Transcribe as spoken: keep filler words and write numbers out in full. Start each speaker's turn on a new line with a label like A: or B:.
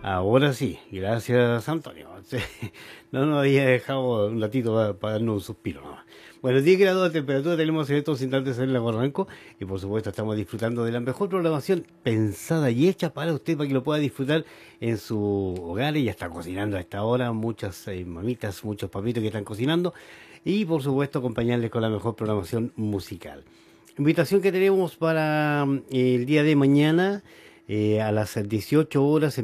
A: Ahora sí, gracias Antonio. Sí, no nos había dejado un ratito para, para darnos un suspiro nomás. Bueno, diez grados de temperatura tenemos en estos instantes en la Barranco y por supuesto estamos disfrutando de la mejor programación pensada y hecha para usted para que lo pueda disfrutar en su hogar. Ya está cocinando a esta hora, muchas eh, mamitas, muchos papitos que están cocinando y por supuesto acompañarles con la mejor programación musical. Invitación que tenemos para mm, el día de mañana eh, a las dieciocho horas.